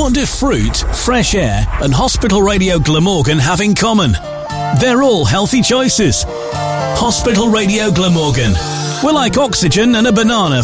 What do fruit, fresh air and Hospital Radio Glamorgan have in common? They're all healthy choices. Hospital Radio Glamorgan. We're like oxygen and a banana